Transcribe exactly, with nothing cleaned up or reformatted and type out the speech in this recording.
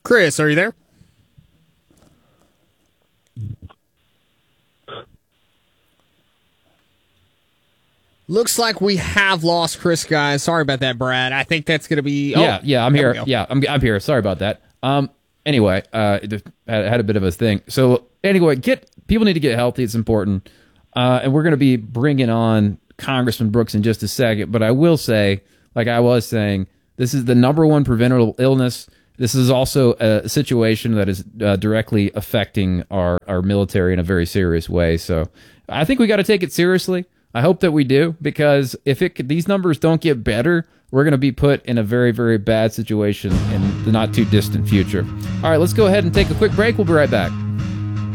Chris, are you there? Looks like we have lost Chris, guys. Sorry about that, Brad. I think that's going to be... Oh, yeah, yeah, I'm here. Yeah, I'm, I'm here. Sorry about that. Um, anyway, uh, I had a bit of a thing. So anyway, get people need to get healthy. It's important. Uh, and we're going to be bringing on Congressman Brooks in just a second. But I will say, like I was saying, this is the number one preventable illness. This is also a situation that is uh, directly affecting our, our military in a very serious way. So I think we got to take it seriously. I hope that we do, because if it these numbers don't get better, we're going to be put in a very, very bad situation in the not too distant future. All right, let's go ahead and take a quick break. We'll be right back.